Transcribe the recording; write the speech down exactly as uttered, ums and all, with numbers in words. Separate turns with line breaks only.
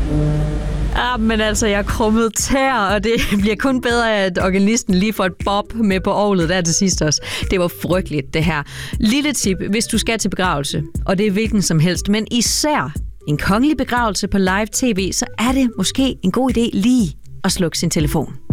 Ja, men altså, jeg krummet tær, og det bliver kun bedre, at organisten lige får et bob med på orglet der til sidst også. Det var frygteligt, det her. Lille tip, hvis du skal til begravelse, og det er hvilken som helst, men især en kongelig begravelse på live tv, så er det måske en god idé lige at slukke sin telefon.